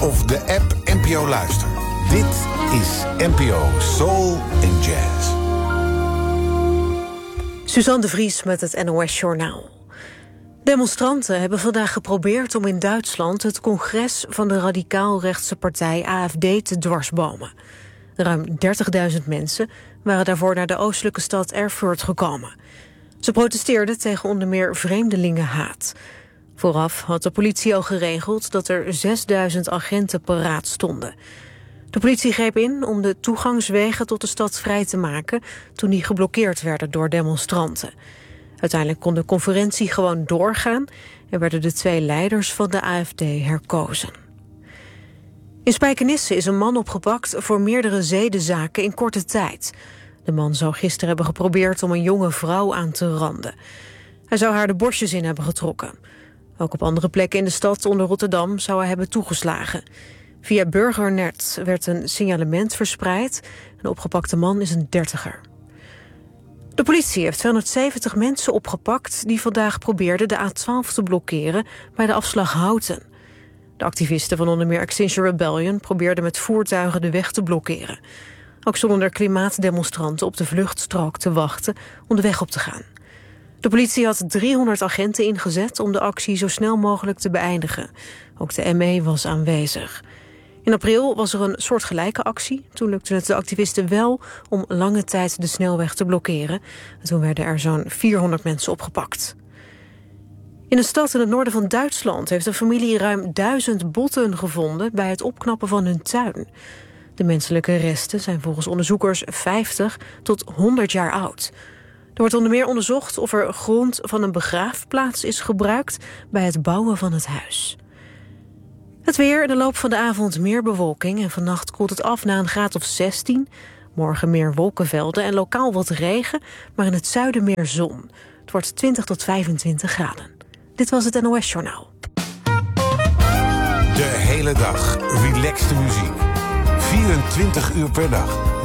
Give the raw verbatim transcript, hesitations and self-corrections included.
of de app N P O Luister. Dit is N P O Soul and Jazz. Suzanne de Vries met het N O S-journaal. Demonstranten hebben vandaag geprobeerd om in Duitsland het congres van de radicaal-rechtse partij A F D te dwarsbomen. Ruim dertigduizend mensen waren daarvoor naar de oostelijke stad Erfurt gekomen. Ze protesteerden tegen onder meer vreemdelingenhaat. Vooraf had de politie al geregeld dat er zesduizend agenten paraat stonden. De politie greep in om de toegangswegen tot de stad vrij te maken toen die geblokkeerd werden door demonstranten. Uiteindelijk kon de conferentie gewoon doorgaan en werden de twee leiders van de A F D herkozen. In Spijkenisse is een man opgepakt voor meerdere zedenzaken in korte tijd. De man zou gisteren hebben geprobeerd om een jonge vrouw aan te randen. Hij zou haar de borstjes in hebben getrokken. Ook op andere plekken in de stad onder Rotterdam zou hij hebben toegeslagen. Via Burgernet werd een signalement verspreid. De opgepakte man is een dertiger. De politie heeft tweehonderdzeventig mensen opgepakt die vandaag probeerden de A twaalf te blokkeren bij de afslag Houten. De activisten van onder meer Extinction Rebellion probeerden met voertuigen de weg te blokkeren. Ook stonden er klimaatdemonstranten op de vluchtstrook te wachten om de weg op te gaan. De politie had driehonderd agenten ingezet om de actie zo snel mogelijk te beëindigen. Ook de M E was aanwezig. In april was er een soortgelijke actie. Toen lukte het de activisten wel om lange tijd de snelweg te blokkeren. Toen werden er zo'n vierhonderd mensen opgepakt. In een stad in het noorden van Duitsland heeft een familie ruim duizend botten gevonden bij het opknappen van hun tuin. De menselijke resten zijn volgens onderzoekers vijftig tot honderd jaar oud. Er wordt onder meer onderzocht of er grond van een begraafplaats is gebruikt bij het bouwen van het huis. Het weer, in de loop van de avond meer bewolking en vannacht koelt het af naar een graad of zestien. Morgen meer wolkenvelden en lokaal wat regen, maar in het zuiden meer zon. Het wordt twintig tot vijfentwintig graden. Dit was het N O S-journaal. De hele dag relaxte muziek. vierentwintig uur per dag.